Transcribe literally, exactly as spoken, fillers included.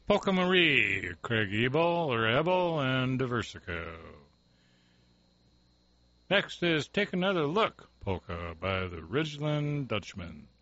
Polka Marie, Craig Ebel, or Ebel, and Diversico. Next is Take Another Look, polka by the Ridgeland Dutchman.